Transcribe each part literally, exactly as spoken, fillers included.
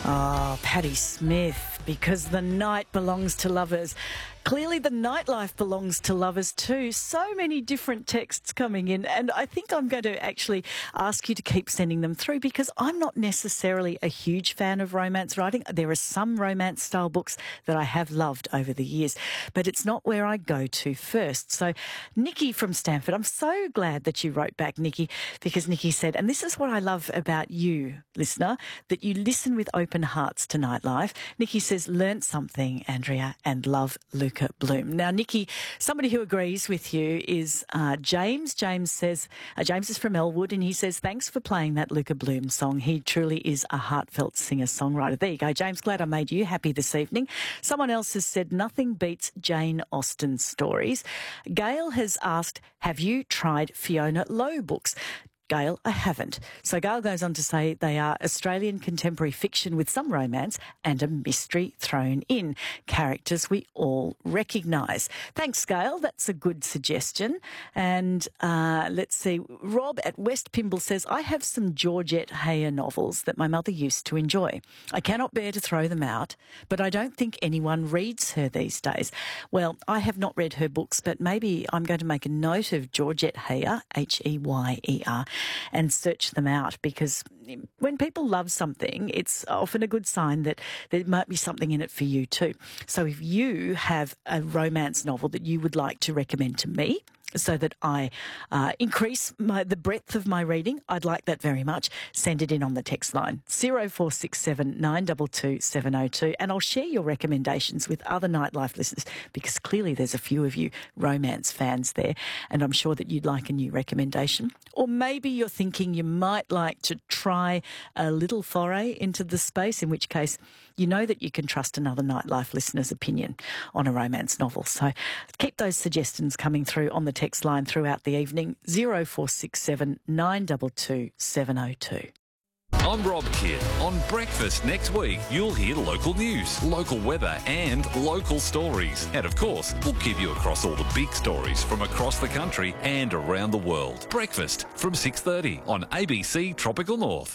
Oh, Patti Smith, because the night belongs to lovers. Clearly the nightlife belongs to lovers too. So many different texts coming in, and I think I'm going to actually ask you to keep sending them through because I'm not necessarily a huge fan of romance writing. There are some romance style books that I have loved over the years, but it's not where I go to first. So Nikki from Stanford, I'm so glad that you wrote back, Nikki, because Nikki said, and this is what I love about you, listener, that you listen with open hearts to nightlife. Nikki says, learnt something, Andrea, and love Luca Bloom. Now, Nikki, somebody who agrees with you is uh, James. James says, uh, James is from Elwood, and he says, thanks for playing that Luca Bloom song. He truly is a heartfelt singer-songwriter. There you go, James. Glad I made you happy this evening. Someone else has said, nothing beats Jane Austen stories. Gail has asked, have you tried Fiona Lowe books? Gail, I haven't. So Gail goes on to say they are Australian contemporary fiction with some romance and a mystery thrown in. Characters we all recognise. Thanks, Gail. That's a good suggestion. And uh, let's see. Rob at West Pymble says, I have some Georgette Heyer novels that my mother used to enjoy. I cannot bear to throw them out, but I don't think anyone reads her these days. Well, I have not read her books, but maybe I'm going to make a note of Georgette Heyer, H E Y E R, and search them out, because when people love something, it's often a good sign that there might be something in it for you too. So if you have a romance novel that you would like to recommend to me, so that I uh, increase my, the breadth of my reading, I'd like that very much. Send it in on the text line, zero four six seven nine two two seven zero two, and I'll share your recommendations with other Nightlife listeners, because clearly there's a few of you romance fans there, and I'm sure that you'd like a new recommendation. Or maybe you're thinking you might like to try a little foray into the space, in which case you know that you can trust another Nightlife listener's opinion on a romance novel. So keep those suggestions coming through on the text line throughout the evening, zero four six seven nine two two seven zero two. I'm Rob Kidd. On Breakfast next week, you'll hear local news, local weather and local stories. And of course, we'll keep you across all the big stories from across the country and around the world. Breakfast from six thirty on A B C Tropical North.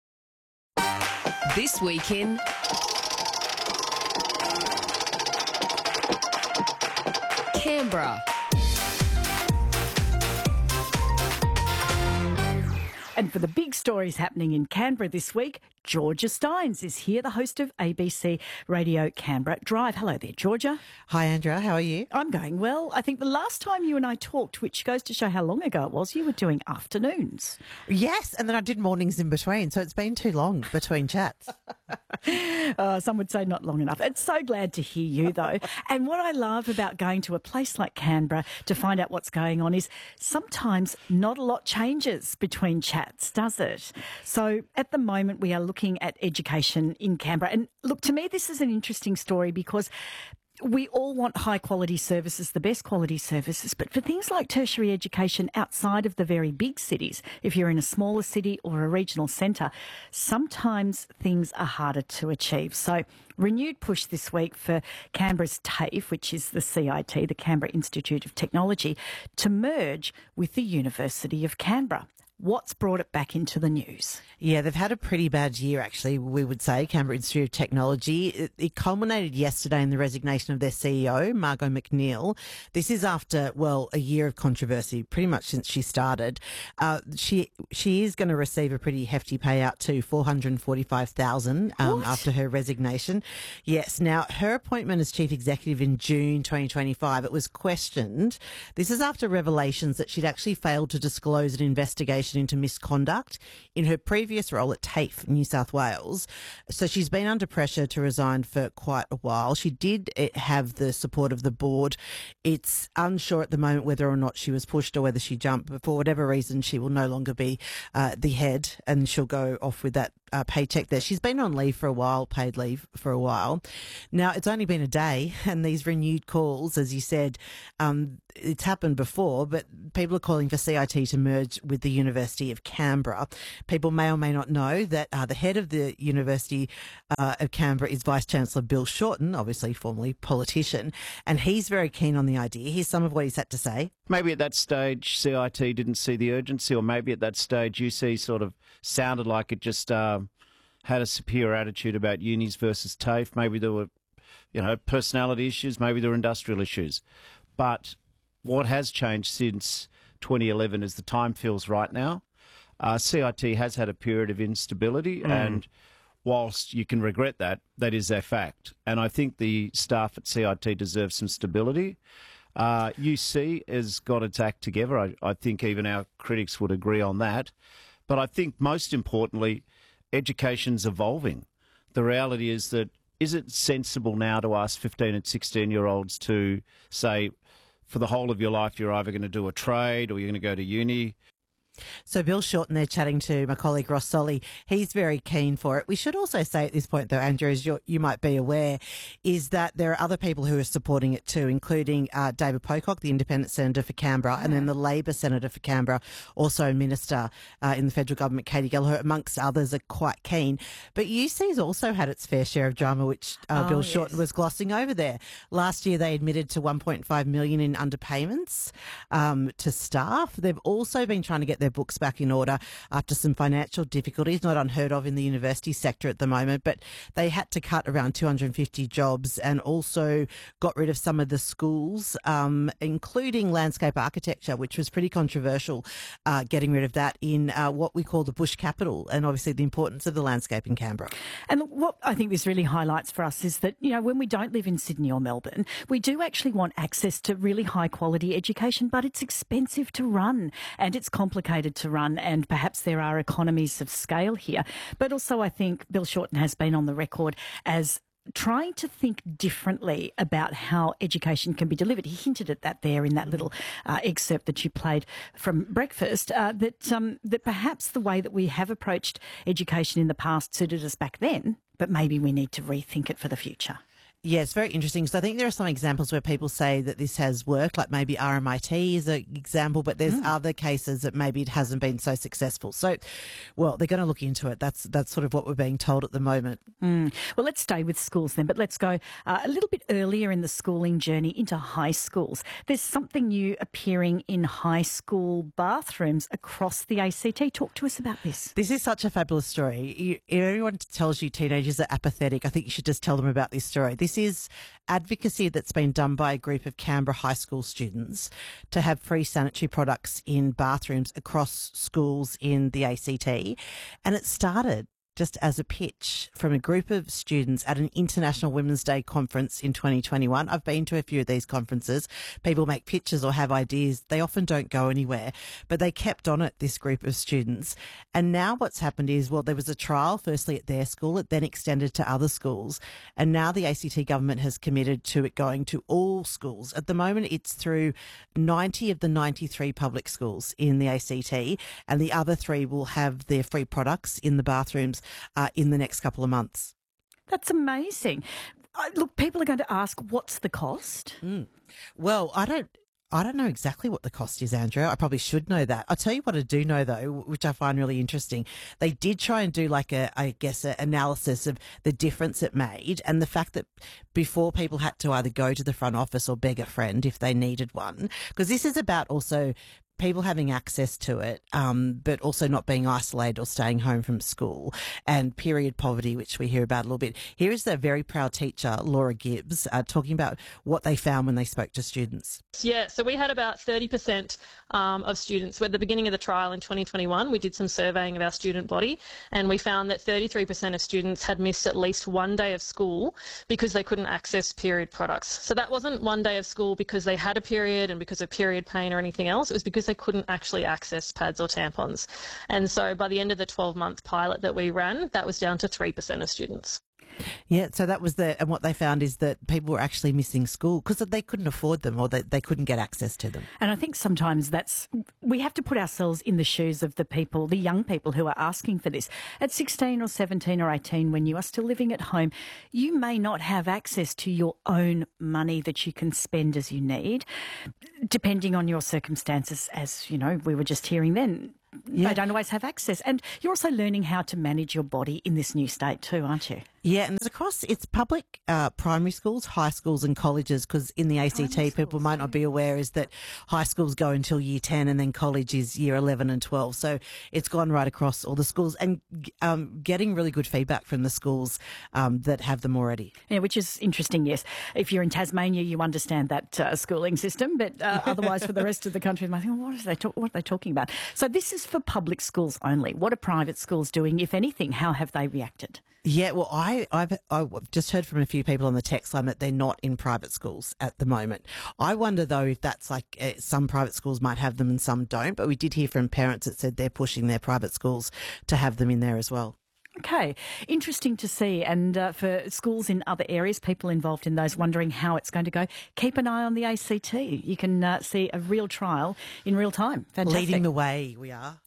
This week in Canberra. And for the big stories happening in Canberra this week, Georgia Steins is here, the host of A B C Radio Canberra Drive. Hello there, Georgia. Hi, Andrea. How are you? I'm going well. I think the last time you and I talked, which goes to show how long ago it was, you were doing afternoons. Yes, and then I did mornings in between, so it's been too long between chats. uh, some would say not long enough. It's so glad to hear you, though. And what I love about going to a place like Canberra to find out what's going on is sometimes not a lot changes between chats, does it? So at the moment, we are looking at education in Canberra. And look, to me, this is an interesting story because we all want high quality services, the best quality services, but for things like tertiary education outside of the very big cities, if you're in a smaller city or a regional centre, sometimes things are harder to achieve. So renewed push this week for Canberra's TAFE, which is the C I T, the Canberra Institute of Technology, to merge with the University of Canberra. What's brought it back into the news? Yeah, they've had a pretty bad year, actually, we would say, Canberra Institute of Technology. It, it culminated yesterday in the resignation of their C E O, Margot McNeil. This is after, well, a year of controversy, pretty much since she started. Uh, she she is going to receive a pretty hefty payout too, four hundred forty-five thousand dollars um, after her resignation. Yes, now, her appointment as chief executive in June twenty twenty-five, it was questioned. This is after revelations that she'd actually failed to disclose an investigation into misconduct in her previous role at TAFE, New South Wales. So she's been under pressure to resign for quite a while. She did have the support of the board. It's unsure at the moment whether or not she was pushed or whether she jumped, but for whatever reason, she will no longer be uh, the head and she'll go off with that uh, paycheck there. She's been on leave for a while, paid leave for a while. Now, it's only been a day and these renewed calls, as you said, um, it's happened before, but people are calling for C I T to merge with the University of Canberra. People may or may not know that uh, the head of the University uh, of Canberra is Vice-Chancellor Bill Shorten, obviously formerly politician, and he's very keen on the idea. Here's some of what he's had to say. Maybe at that stage C I T didn't see the urgency, or maybe at that stage U C sort of sounded like it just uh, had a superior attitude about unis versus TAFE. Maybe there were, you know, personality issues. Maybe there were industrial issues. But what has changed since twenty eleven is the time feels right now. Uh, C I T has had a period of instability, mm. and whilst you can regret that, that is a fact. And I think the staff at C I T deserve some stability. Uh, U C has got its act together. I, I think even our critics would agree on that. But I think most importantly, education's evolving. The reality is that, is it sensible now to ask fifteen and sixteen-year-olds to say, for the whole of your life, you're either going to do a trade or you're going to go to uni? So Bill Shorten there chatting to my colleague Ross Solly. He's very keen for it. We should also say at this point, though, Andrew, as you're, you might be aware, is that there are other people who are supporting it too, including uh, David Pocock, the Independent Senator for Canberra, yeah. and then the Labor Senator for Canberra, also Minister uh, in the federal government, Katie Gallagher, amongst others, are quite keen. But U C's also had its fair share of drama, which uh, oh, Bill yes. Shorten was glossing over there. Last year, they admitted to one point five million dollars in underpayments um, to staff. They've also been trying to get their books back in order after some financial difficulties, not unheard of in the university sector at the moment, but they had to cut around two hundred fifty jobs and also got rid of some of the schools, um, including landscape architecture, which was pretty controversial, uh, getting rid of that in uh, what we call the bush capital, and obviously the importance of the landscape in Canberra. And what I think this really highlights for us is that, you know, when we don't live in Sydney or Melbourne, we do actually want access to really high quality education, but it's expensive to run and it's complicated to run, and perhaps there are economies of scale here. But also I think Bill Shorten has been on the record as trying to think differently about how education can be delivered. He hinted at that there in that little uh, excerpt that you played from Breakfast, uh, that, um, that perhaps the way that we have approached education in the past suited us back then, but maybe we need to rethink it for the future. Yeah, it's very interesting. So I think there are some examples where people say that this has worked, like maybe R M I T is an example, but there's mm. other cases that maybe it hasn't been so successful. So, well, they're going to look into it. That's that's sort of what we're being told at the moment. Mm. Well, let's stay with schools then, but let's go uh, a little bit earlier in the schooling journey into high schools. There's something new appearing in high school bathrooms across the A C T. Talk to us about this. This is such a fabulous story. You, if anyone tells you teenagers are apathetic, I think you should just tell them about this story. This This is advocacy that's been done by a group of Canberra high school students to have free sanitary products in bathrooms across schools in the A C T. And it started just as a pitch from a group of students at an International Women's Day conference in twenty twenty-one. I've been to a few of these conferences. People make pitches or have ideas. They often don't go anywhere, but they kept on it, this group of students. And now what's happened is, well, there was a trial firstly at their school, it then extended to other schools. And now the A C T government has committed to it going to all schools. At the moment, it's through ninety of the ninety-three public schools in the A C T, and the other three will have their free products in the bathrooms Uh, in the next couple of months. That's amazing. Uh, look, people are going to ask, what's the cost? Mm. Well, I don't I don't know exactly what the cost is, Andrew. I probably should know that. I'll tell you what I do know, though, which I find really interesting. They did try and do like a, I guess, an analysis of the difference it made, and the fact that before people had to either go to the front office or beg a friend if they needed one, because this is about also people having access to it, um, but also not being isolated or staying home from school, and period poverty, which we hear about a little bit. Here is the very proud teacher, Laura Gibbs, uh, talking about what they found when they spoke to students. Yeah, so we had about thirty percent um, of students. At the beginning of the trial in twenty twenty-one, we did some surveying of our student body, and we found that thirty-three percent of students had missed at least one day of school because they couldn't access period products. So that wasn't one day of school because they had a period and because of period pain or anything else. It was because they couldn't actually access pads or tampons. And so by the end of the twelve-month pilot that we ran, that was down to three percent of students. Yeah, so that was the, and what they found is that people were actually missing school because they couldn't afford them or they, they couldn't get access to them. And I think sometimes that's, we have to put ourselves in the shoes of the people, the young people who are asking for this. At sixteen or seventeen or eighteen, when you are still living at home, you may not have access to your own money that you can spend as you need, depending on your circumstances, as, you know, we were just hearing then. Yeah. They don't always have access. And you're also learning how to manage your body in this new state too, aren't you? Yeah, and it's across, it's public uh, primary schools, high schools and colleges, because in the A C T, Primary people schools, might not be aware, is that high schools go until year ten and then college is year eleven and twelve. So it's gone right across all the schools and um, getting really good feedback from the schools um, that have them already. Yeah, which is interesting, yes. If you're in Tasmania, you understand that uh, schooling system, but uh, otherwise for the rest of the country, they think, oh, what, are they talk- what are they talking about? So this is for public schools only. What are private schools doing, if anything? How have they reacted? Yeah, well, I, I've, I've just heard from a few people on the text line that they're not in private schools at the moment. I wonder, though, if that's like uh, some private schools might have them and some don't, but we did hear from parents that said they're pushing their private schools to have them in there as well. Okay, interesting to see. And uh, for schools in other areas, people involved in those wondering how it's going to go, keep an eye on the A C T. You can uh, see a real trial in real time. Fantastic. Leading the way, we are.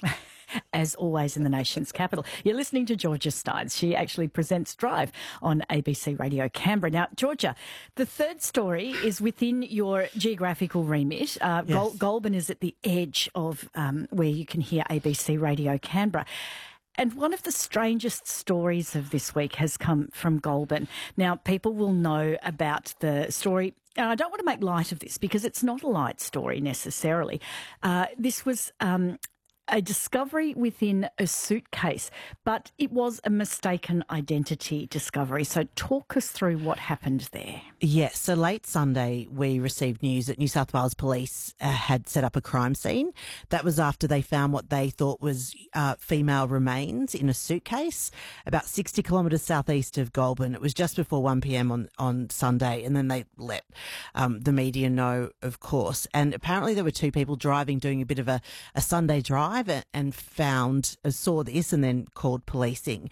As always in the nation's capital. You're listening to Georgia Steins. She actually presents Drive on A B C Radio Canberra. Now, Georgia, the third story is within your geographical remit. Uh, Yes. Gol- Goulburn is at the edge of um, where you can hear A B C Radio Canberra. And one of the strangest stories of this week has come from Goulburn. Now, people will know about the story. And I don't want to make light of this because it's not a light story necessarily. Uh, this was um, a discovery within a suitcase, but it was a mistaken identity discovery. So talk us through what happened there. Yes, so late Sunday we received news that New South Wales Police uh, had set up a crime scene. That was after they found what they thought was uh, female remains in a suitcase about sixty kilometres southeast of Goulburn. It was just before one p.m. on, on Sunday, and then they let um, the media know, of course. And apparently there were two people driving, doing a bit of a, a Sunday drive and found, uh, saw this and then called policing.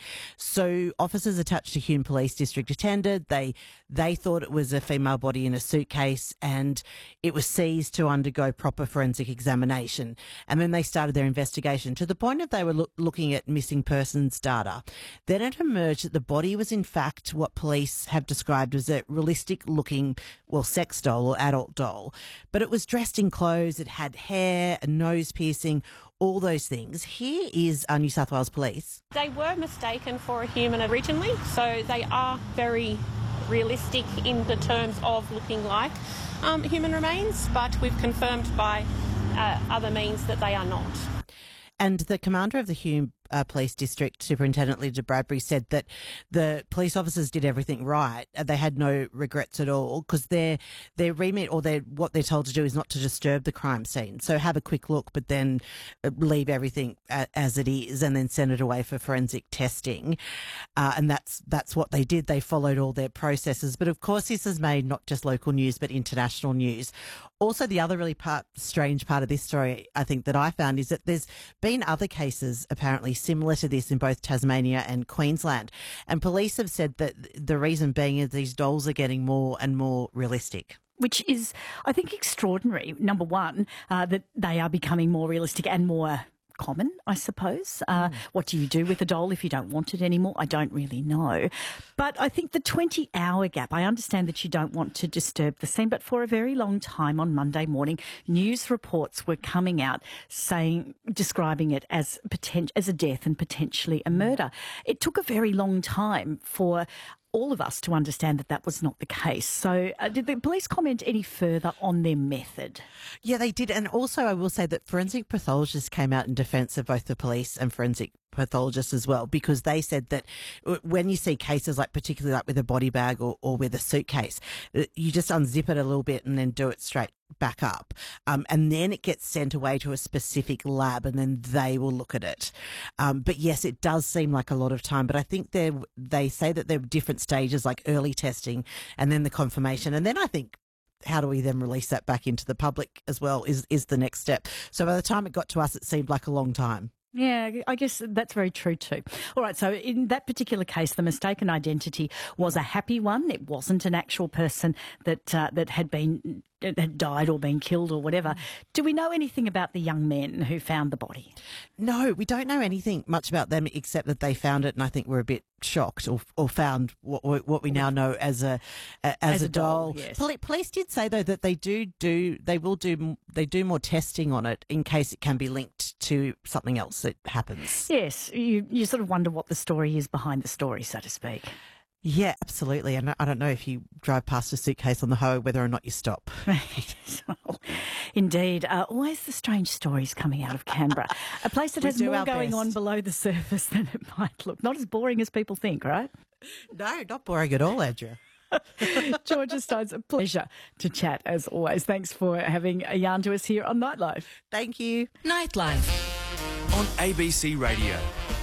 So officers attached to Hume Police District attended. They they thought it was a female body in a suitcase and it was seized to undergo proper forensic examination. And then they started their investigation to the point of they were look, looking at missing persons data. Then it emerged that the body was in fact what police have described as a realistic looking, well, sex doll or adult doll. But it was dressed in clothes, it had hair, a nose piercing, all those things. Here is uh, New South Wales Police. They were mistaken for a human originally, so they are very realistic in the terms of looking like um, human remains, but we've confirmed by uh, other means that they are not. And the commander of the Hume uh, Police District, Superintendent Lydia Bradbury, said that the police officers did everything right. They had no regrets at all because their their remit or their what they're told to do is not to disturb the crime scene. So have a quick look, but then leave everything a, as it is, and then send it away for forensic testing. Uh, and that's that's what they did. They followed all their processes. But of course, this has made not just local news but international news. Also, the other really part, strange part of this story, I think, that I found is that there's been other cases apparently similar to this in both Tasmania and Queensland. And police have said that the reason being is these dolls are getting more and more realistic. Which is, I think, extraordinary. Number one, uh, that they are becoming more realistic and more common, I suppose. Uh, mm. What do you do with a doll if you don't want it anymore? I don't really know. But I think the twenty-hour gap, I understand that you don't want to disturb the scene, but for a very long time on Monday morning, news reports were coming out saying, describing it as, potent, as a death and potentially a murder. It took a very long time for all of us to understand that that was not the case. So uh, did the police comment any further on their method? Yeah, they did. And also I will say that forensic pathologists came out in defence of both the police and forensic pathologists as well, because they said that when you see cases like particularly like with a body bag or, or with a suitcase, you just unzip it a little bit and then do it straight back up. Um, and then it gets sent away to a specific lab and then they will look at it. Um, but yes, it does seem like a lot of time, but I think they they say that there are different stages like early testing and then the confirmation. And then I think how do we then release that back into the public as well is, is the next step. So by the time it got to us, it seemed like a long time. Yeah, I guess that's very true too. All right, so in that particular case, the mistaken identity was a happy one. It wasn't an actual person that uh, that had been had died or been killed or whatever. Do we know anything about the young men who found the body? No, we don't know anything much about them except that they found it, and I think we're a bit shocked, or or found what what we now know as a as, as a, a doll. doll yes. Poli- Police did say though that they do do they will do they do more testing on it in case it can be linked to something else that happens. Yes, you you sort of wonder what the story is behind the story, so to speak. Yeah, absolutely. And I don't know if you drive past a suitcase on the highway, whether or not you stop. Indeed. Uh, always the strange stories coming out of Canberra. A place that We has do more our going best. on below the surface than it might look. Not as boring as people think, right? No, not boring at all, Andrea. Georgia Stones, a pleasure to chat as always. Thanks for having a yarn to us here on Nightlife. Thank you. Nightlife. On A B C Radio.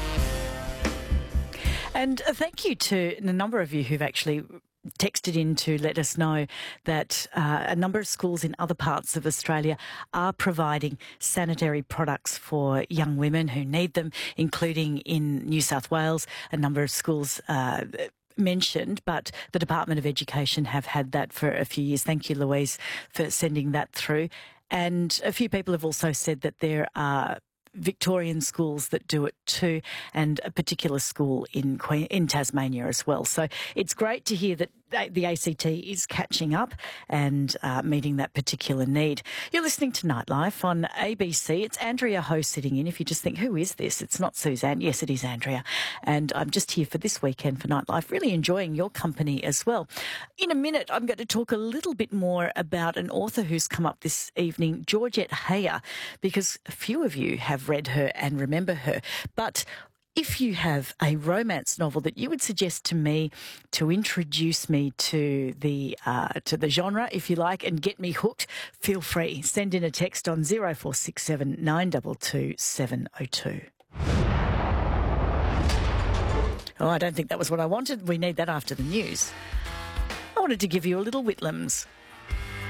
And uh, thank you to a number of you who've actually texted in to let us know that uh, a number of schools in other parts of Australia are providing sanitary products for young women who need them, including in New South Wales. A number of schools uh, mentioned, but the Department of Education have had that for a few years. Thank you, Louise, for sending that through. And a few people have also said that there are Victorian schools that do it too, and a particular school in Queen, in Tasmania as well. So it's great to hear that the A C T is catching up and uh, meeting that particular need. You're listening to Nightlife on A B C. It's Andrea Ho sitting in. If you just think, who is this? It's not Suzanne. Yes, it is Andrea. And I'm just here for this weekend for Nightlife, really enjoying your company as well. In a minute, I'm going to talk a little bit more about an author who's come up this evening, Georgette Heyer, because a few of you have read her and remember her. But if you have a romance novel that you would suggest to me to introduce me to the uh, to the genre, if you like, and get me hooked, feel free. Send in a text on zero four six seven nine two two seven zero two. Oh, I don't think that was what I wanted. We need that after the news. I wanted to give you a little Whitlams.